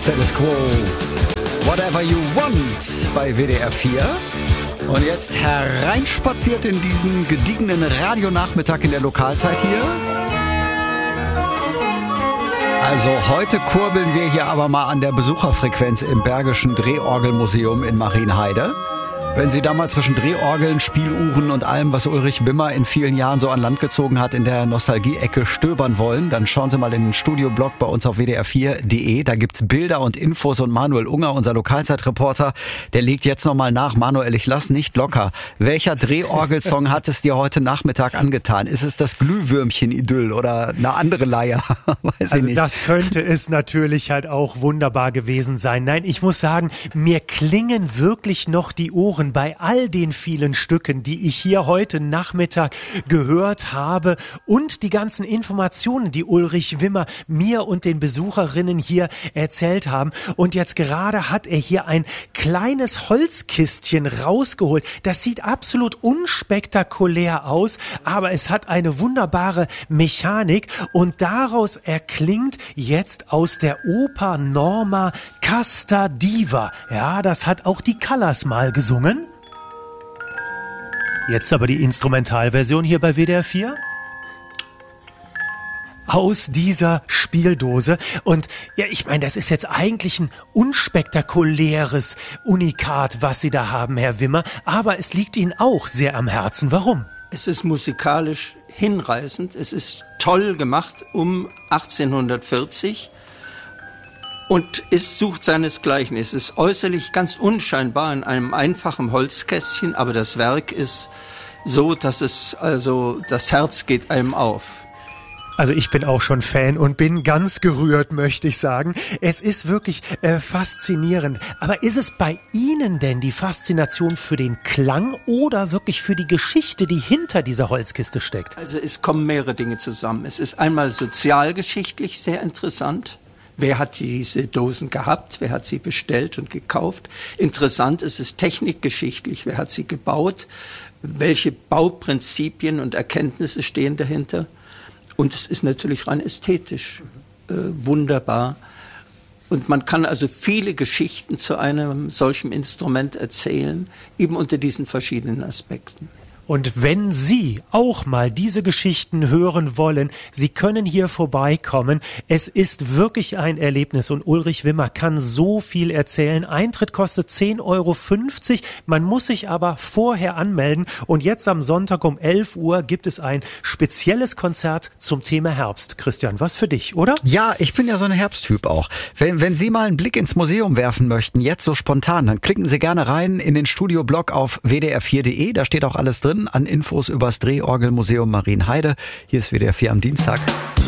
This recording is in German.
Status Quo, Whatever You Want bei WDR 4. Und jetzt hereinspaziert in diesen gediegenen Radionachmittag in der Lokalzeit hier. Also heute kurbeln wir hier aber mal an der Besucherfrequenz im Bergischen Drehorgelmuseum in Marienheide. Wenn Sie da mal zwischen Drehorgeln, Spieluhren und allem, was Ulrich Wimmer in vielen Jahren so an Land gezogen hat, in der Nostalgie-Ecke stöbern wollen, dann schauen Sie mal in den Studioblog bei uns auf wdr4.de. Da gibt's Bilder und Infos und Manuel Unger, unser Lokalzeitreporter, der legt jetzt nochmal nach. Manuel, ich lass nicht locker. Welcher Drehorgelsong hat es dir heute Nachmittag angetan? Ist es das Glühwürmchen-Idyll oder eine andere Leier? Weiß ich nicht. Das könnte es natürlich halt auch wunderbar gewesen sein. Nein, ich muss sagen, mir klingen wirklich noch die Ohren bei all den vielen Stücken, die ich hier heute Nachmittag gehört habe und die ganzen Informationen, die Ulrich Wimmer mir und den Besucherinnen hier erzählt haben. Und jetzt gerade hat er hier ein kleines Holzkistchen rausgeholt. Das sieht absolut unspektakulär aus, aber es hat eine wunderbare Mechanik und daraus erklingt jetzt aus der Oper Norma Casta Diva. Ja, das hat auch die Callas mal gesungen. Jetzt aber die Instrumentalversion hier bei WDR 4. Aus dieser Spieldose. Und ja, ich meine, das ist jetzt eigentlich ein unspektakuläres Unikat, was Sie da haben, Herr Wimmer. Aber es liegt Ihnen auch sehr am Herzen. Warum? Es ist musikalisch hinreißend. Es ist toll gemacht um 1840. Und es sucht seinesgleichen. Es ist äußerlich ganz unscheinbar in einem einfachen Holzkästchen, aber das Werk ist so, dass das Herz geht einem auf. Also ich bin auch schon Fan und bin ganz gerührt, möchte ich sagen. Es ist wirklich faszinierend. Aber ist es bei Ihnen denn die Faszination für den Klang oder wirklich für die Geschichte, die hinter dieser Holzkiste steckt? Also es kommen mehrere Dinge zusammen. Es ist einmal sozialgeschichtlich sehr interessant. Wer hat diese Dosen gehabt? Wer hat sie bestellt und gekauft? Interessant ist es technikgeschichtlich. Wer hat sie gebaut? Welche Bauprinzipien und Erkenntnisse stehen dahinter? Und es ist natürlich rein ästhetisch wunderbar. Und man kann also viele Geschichten zu einem solchen Instrument erzählen, eben unter diesen verschiedenen Aspekten. Und wenn Sie auch mal diese Geschichten hören wollen, Sie können hier vorbeikommen. Es ist wirklich ein Erlebnis und Ulrich Wimmer kann so viel erzählen. Eintritt kostet 10,50 €. Man muss sich aber vorher anmelden. Und jetzt am Sonntag um 11 Uhr gibt es ein spezielles Konzert zum Thema Herbst. Christian, was für dich, oder? Ja, ich bin ja so ein Herbsttyp auch. Wenn Sie mal einen Blick ins Museum werfen möchten, jetzt so spontan, dann klicken Sie gerne rein in den Studioblog auf wdr4.de. Da steht auch alles drin an Infos übers Drehorgelmuseum Marienheide. Hier ist WDR 4 am Dienstag.